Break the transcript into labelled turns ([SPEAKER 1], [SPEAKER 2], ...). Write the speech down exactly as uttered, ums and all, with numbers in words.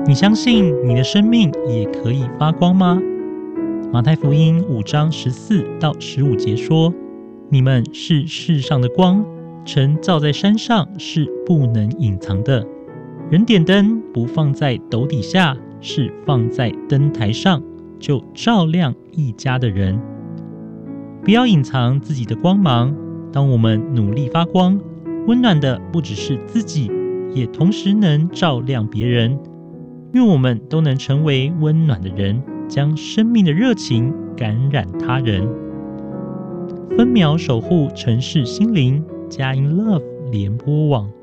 [SPEAKER 1] 你相信你的生命也可以发光吗？马太福音五章十四到十五节说：你们是世上的光，城造在山上是不能隐藏的。人点灯不放在斗底下，是放在灯台上，就照亮一家的人。不要隐藏自己的光芒，当我们努力发光，温暖的不只是自己，也同时能照亮别人。愿我们都能成为温暖的人，将生命的热情感染他人。分秒守护城市心灵，佳音 Love 联播网。